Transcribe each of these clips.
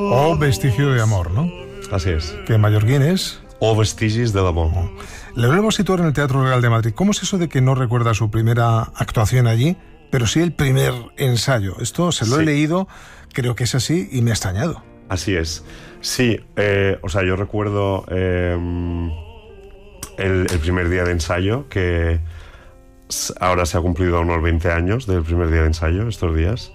O Vestigio de amor, ¿no? Así es. Que en mallorquín es... O Vestigis de l'amor. Le vuelvo a situar en el Teatro Real de Madrid. ¿Cómo es eso de que no recuerda su primera actuación allí, pero sí el primer ensayo? Esto se lo he leído, creo que es así, y me ha extrañado. Así es. Sí, o sea, yo recuerdo el primer día de ensayo, que ahora se ha cumplido unos 20 años del primer día de ensayo, estos días.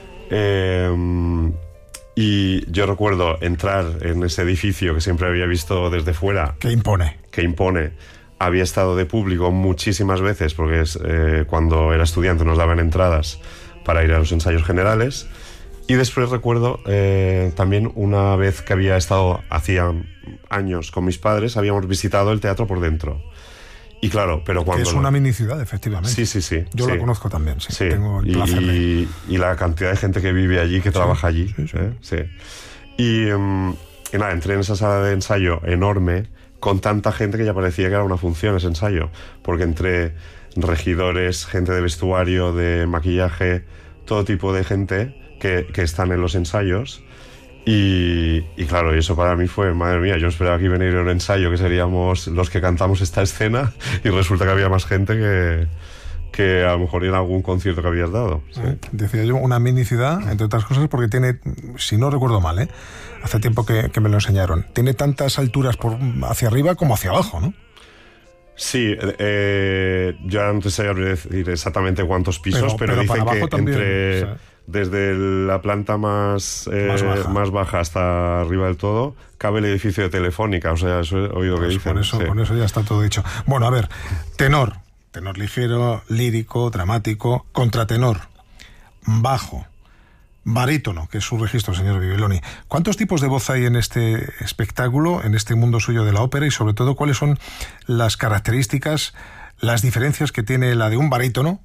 Y yo recuerdo entrar en ese edificio que siempre había visto desde fuera. Que impone. Había estado de público muchísimas veces, porque cuando era estudiante nos daban entradas para ir a los ensayos generales. Y después recuerdo también una vez que había estado hacía años con mis padres, habíamos visitado el teatro por dentro. Y claro, pero cuando... Que es una mini ciudad, efectivamente. Sí. Yo la conozco también, sí. Tengo el placer y la cantidad de gente que vive allí, que trabaja allí. Sí. Y nada, entré en esa sala de ensayo enorme, con tanta gente que ya parecía que era una función ese ensayo. Porque entre regidores, gente de vestuario, de maquillaje, todo tipo de gente que están en los ensayos. Y claro, y eso para mí fue, madre mía, yo esperaba que iba a venir un ensayo que seríamos los que cantamos esta escena, y resulta que había más gente que a lo mejor en algún concierto que habías dado. Sí. Decía yo, una mini ciudad, entre otras cosas, porque tiene, si no recuerdo mal, hace tiempo que me lo enseñaron, tiene tantas alturas hacia arriba como hacia abajo, ¿no? Sí, yo ahora no te sé decir exactamente cuántos pisos, pero dicen que también, entre... Desde la planta más baja hasta arriba del todo cabe el edificio de Telefónica, o sea, eso he oído que dicen. Con eso ya está todo dicho. Bueno, a ver, tenor ligero, lírico, dramático, contratenor, bajo, barítono, que es su registro, señor Bibiloni. ¿Cuántos tipos de voz hay en este espectáculo, en este mundo suyo de la ópera, y sobre todo cuáles son las características, las diferencias que tiene la de un barítono,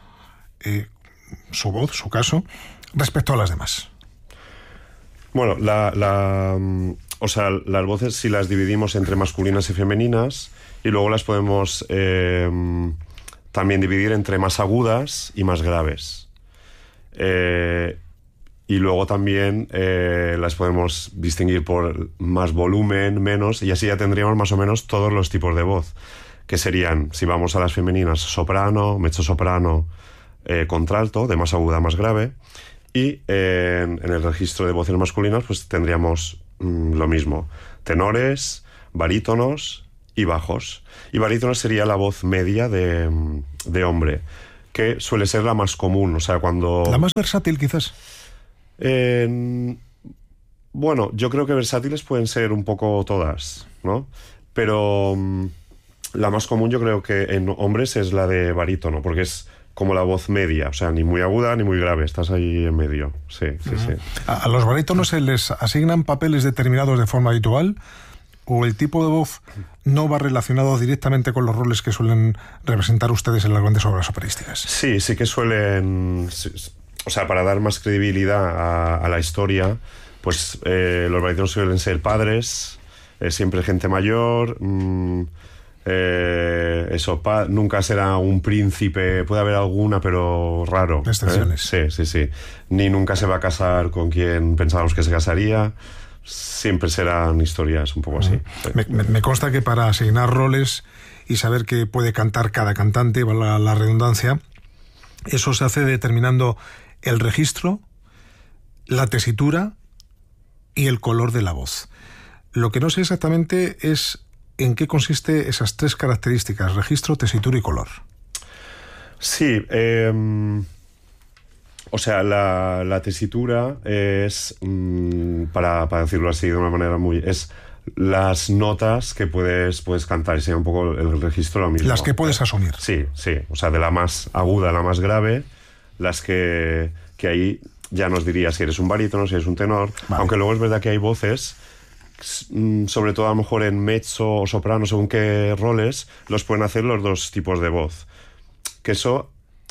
su voz, su caso, respecto a las demás? Bueno, o sea, las voces, si las dividimos entre masculinas y femeninas, y luego las podemos también dividir entre más agudas y más graves. Y luego también las podemos distinguir por más volumen, menos, y así ya tendríamos más o menos todos los tipos de voz, que serían, si vamos a las femeninas, soprano, mezzosoprano, contralto, de más aguda a más grave, y en el registro de voces masculinas pues tendríamos lo mismo, tenores, barítonos y bajos. Y barítonos sería la voz media de hombre, que suele ser la más común, o sea, cuando... La más versátil, quizás. Bueno, yo creo que versátiles pueden ser un poco todas, ¿no? Pero la más común yo creo que en hombres es la de barítono, porque es como la voz media, o sea, ni muy aguda ni muy grave, estás ahí en medio. Sí. ¿A los barítonos se les asignan papeles determinados de forma habitual, o el tipo de voz no va relacionado directamente con los roles que suelen representar ustedes en las grandes obras operísticas? Sí que suelen... O sea, para dar más credibilidad a la historia, pues los barítonos suelen ser padres, siempre gente mayor... nunca será un príncipe, puede haber alguna, pero raro. Excepciones. Sí. Ni nunca se va a casar con quien pensábamos que se casaría. Siempre serán historias un poco así. Sí. Me consta que para asignar roles y saber que puede cantar cada cantante, valga la redundancia, eso se hace determinando el registro, la tesitura y el color de la voz. Lo que no sé exactamente es ¿en qué consiste esas tres características? Registro, tesitura y color. Sí, o sea, la tesitura es, para decirlo así de una manera es las notas que puedes cantar, y sería un poco el registro lo mismo. Las que puedes asumir. Sí, o sea, de la más aguda a la más grave, las que ahí ya nos diría si eres un barítono, si eres un tenor, vale. Aunque luego es verdad que hay voces... sobre todo a lo mejor en mezzo o soprano, según qué roles, los pueden hacer los dos tipos de voz. Que eso,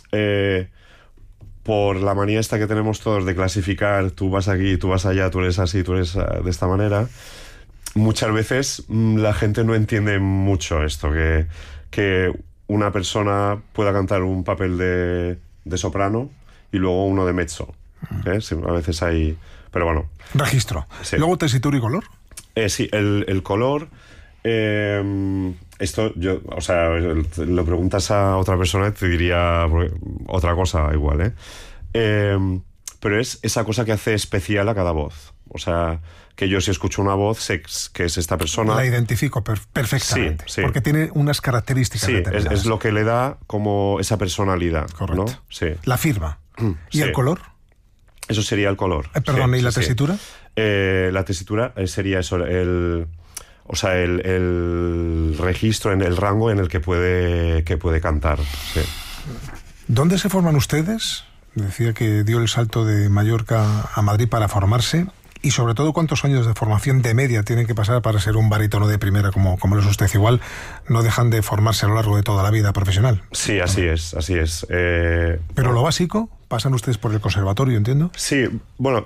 por la manía esta que tenemos todos de clasificar, tú vas aquí, tú vas allá, tú eres así, tú eres de esta manera, muchas veces la gente no entiende mucho esto, que una persona pueda cantar un papel de soprano y luego uno de mezzo. A veces hay... Pero bueno. Registro. Sí. Luego tesitura y color. Sí, el color... esto, o sea, lo preguntas a otra persona y te diría otra cosa igual, pero es esa cosa que hace especial a cada voz. O sea, que yo si escucho una voz sé que es esta persona. La identifico perfectamente. Sí. Porque tiene unas características determinadas. Es lo que le da como esa personalidad. Correcto. ¿no? Sí. La firma. ¿Y Sí. el color? Eso sería el color. Perdón, Sí, ¿y la sí, tesitura? La tesitura sería eso, el registro, en el rango en el que puede cantar. Sí. ¿Dónde se forman ustedes? Decía que dio el salto de Mallorca a Madrid para formarse. Y sobre todo, ¿cuántos años de formación de media tienen que pasar para ser un barítono de primera como lo es usted? Igual no dejan de formarse a lo largo de toda la vida profesional. Sí, así es. Pero lo básico, pasan ustedes por el conservatorio, entiendo. Sí, bueno,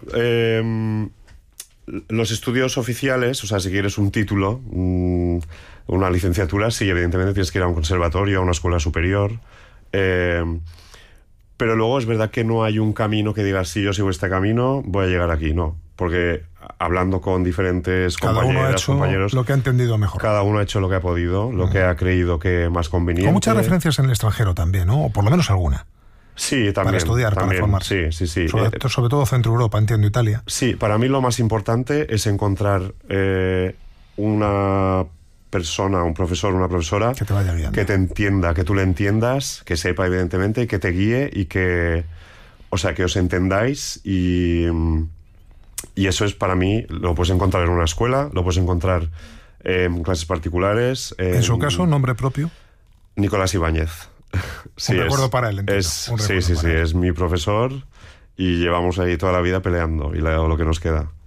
los estudios oficiales, o sea, si quieres un título, una licenciatura, sí, evidentemente tienes que ir a un conservatorio, a una escuela superior. Pero luego es verdad que no hay un camino que diga, si yo sigo este camino, voy a llegar aquí. No, porque hablando con diferentes compañeros, lo que ha entendido mejor. Cada uno ha hecho lo que ha podido, lo que ha creído que más conveniente. Con muchas referencias en el extranjero también, ¿no? O por lo menos alguna. Sí, también. Para estudiar, también, para formarse. Sí. Sobre todo Centro Europa, entiendo, Italia. Sí, para mí lo más importante es encontrar una persona, un profesor, una profesora que te vaya guiando, que te entienda, que tú le entiendas, que sepa evidentemente y que te guíe y que, o sea, que os entendáis y eso es para mí, lo puedes encontrar en una escuela, lo puedes encontrar en clases particulares. En su caso, nombre propio. Nicolás Ibáñez. Sí, un recuerdo para él, entiendo. Sí, es mi profesor y llevamos ahí toda la vida peleando y lo que nos queda.